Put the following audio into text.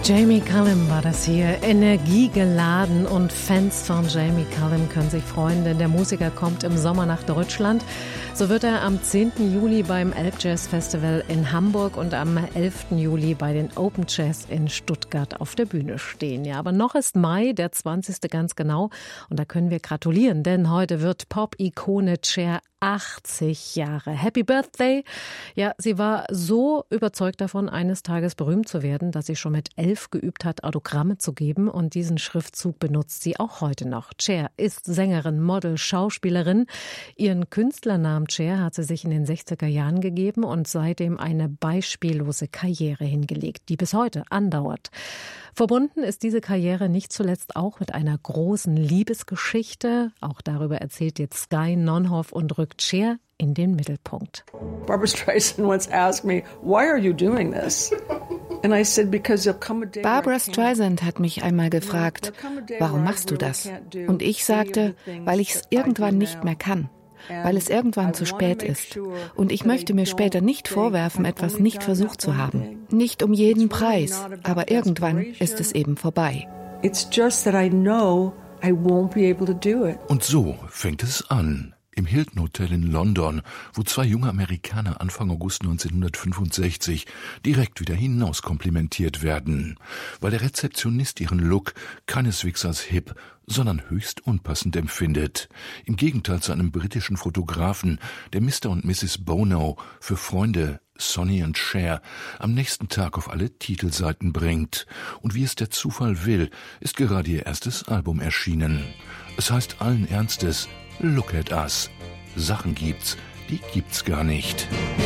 Jamie Cullum war das hier, energiegeladen, und Fans von Jamie Cullum können sich freuen, denn der Musiker kommt im Sommer nach Deutschland. So wird er am 10. Juli beim Elb Jazz Festival in Hamburg und am 11. Juli bei den Open Jazz in Stuttgart auf der Bühne stehen. Ja, aber noch ist Mai, der 20. ganz genau, und da können wir gratulieren, denn heute wird Pop-Ikone Cher 80 Jahre. Happy Birthday! Ja, sie war so überzeugt davon, eines Tages berühmt zu werden, dass sie schon mit 11 geübt hat, Autogramme zu geben, und diesen Schriftzug benutzt sie auch heute noch. Cher ist Sängerin, Model, Schauspielerin. Ihren Künstlernamen Cher hat sie sich in den 60er Jahren gegeben und seitdem eine beispiellose Karriere hingelegt, die bis heute andauert. Verbunden ist diese Karriere nicht zuletzt auch mit einer großen Liebesgeschichte. Auch darüber erzählt jetzt Sky Nonhoff und rückt Cher in den Mittelpunkt. Barbra Streisand once asked me, "Why are you doing this?" And I said, "Because there'll come a day." Barbra Streisand hat mich einmal gefragt, warum machst du das? Und ich sagte, weil ich es irgendwann nicht mehr kann. Weil es irgendwann zu spät ist. Und ich möchte mir später nicht vorwerfen, etwas nicht versucht zu haben. Nicht um jeden Preis, aber irgendwann ist es eben vorbei. It's just that I know I won't be able to do it. Und so fängt es an. Im Hilton Hotel in London, wo zwei junge Amerikaner Anfang August 1965 direkt wieder hinauskomplimentiert werden, weil der Rezeptionist ihren Look keineswegs als hip, sondern höchst unpassend empfindet. Im Gegenteil zu einem britischen Fotografen, der Mr. und Mrs. Bono für Freunde Sonny und Cher am nächsten Tag auf alle Titelseiten bringt. Und wie es der Zufall will, ist gerade ihr erstes Album erschienen. Es heißt allen Ernstes: Look at us. Sachen gibt's, die gibt's gar nicht.